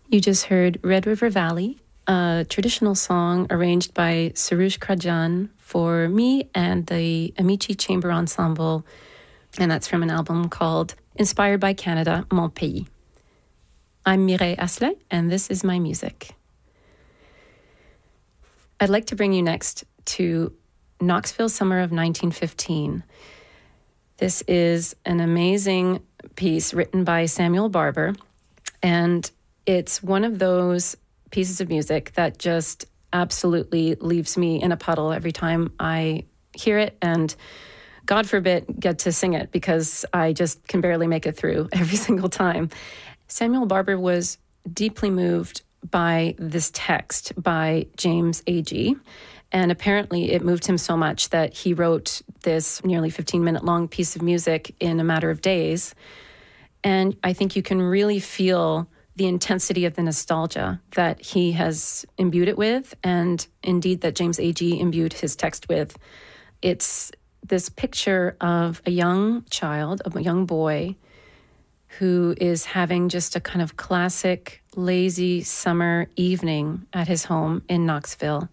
You just heard Red River Valley, a traditional song arranged by Sarush Krajan for me and the Amici Chamber Ensemble, and that's from an album called Inspired by Canada, Mon Pays. I'm Mireille Asselet, and this is my music. I'd like to bring you next to Knoxville Summer of 1915. This is an amazing piece written by Samuel Barber, and it's one of those pieces of music that just absolutely leaves me in a puddle every time I hear it, and God forbid get to sing it because I just can barely make it through every single time. Samuel Barber was deeply moved by this text by James Agee, and apparently it moved him so much that he wrote this nearly 15-minute long piece of music in a matter of days. And I think you can really feel the intensity of the nostalgia that he has imbued it with, and indeed that James Agee imbued his text with. It's this picture of a young child, of a young boy, who is having just a kind of classic, lazy summer evening at his home in Knoxville.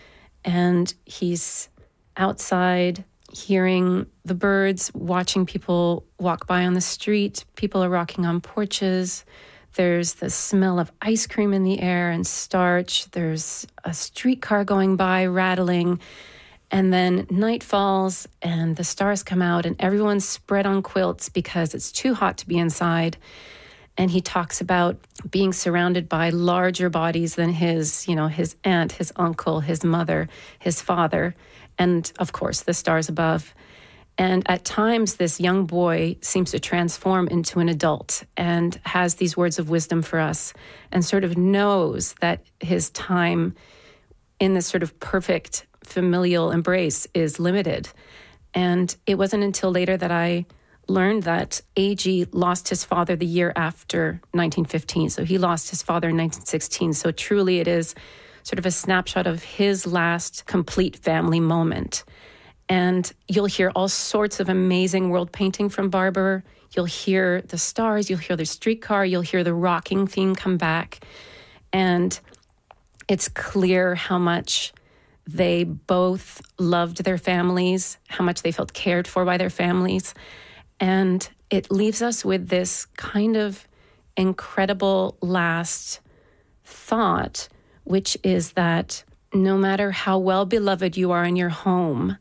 And he's outside hearing the birds, watching people walk by on the street. People are rocking on porches. There's the smell of ice cream in the air and starch. There's a streetcar going by, rattling. And then night falls and the stars come out and everyone's spread on quilts because it's too hot to be inside. And he talks about being surrounded by larger bodies than his aunt, his uncle, his mother, his father, and of course the stars above. And at times, this young boy seems to transform into an adult and has these words of wisdom for us and sort of knows that his time in this sort of perfect familial embrace is limited. And it wasn't until later that I learned that Agee lost his father the year after 1915. So he lost his father in 1916. So truly it is sort of a snapshot of his last complete family moment. And you'll hear all sorts of amazing world painting from Barber. You'll hear the stars, you'll hear the streetcar, you'll hear the rocking theme come back. And it's clear how much they both loved their families, how much they felt cared for by their families. And it leaves us with this kind of incredible last thought, which is that no matter how well beloved you are in your home,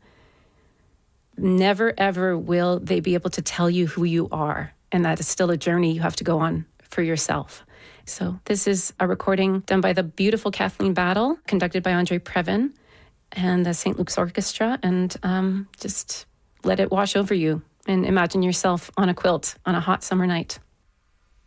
never, ever will they be able to tell you who you are. And that is still a journey you have to go on for yourself. So this is a recording done by the beautiful Kathleen Battle, conducted by Andre Previn and the St. Luke's Orchestra. And just let it wash over you and imagine yourself on a quilt on a hot summer night.